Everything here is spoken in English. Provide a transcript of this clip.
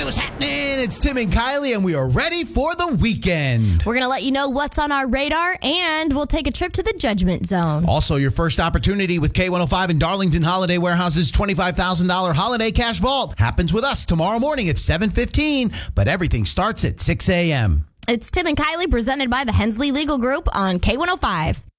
what's happening? It's Tim and Kylie, and we are ready for the weekend. We're going to let you know what's on our radar, and we'll take a trip to the Judgment Zone. Also, your first opportunity with K105 and Darlington Holiday Warehouse's $25,000 holiday cash vault happens with us tomorrow morning at 7:15, but everything starts at 6 a.m. It's Tim and Kylie presented by the Hensley Legal Group on K105.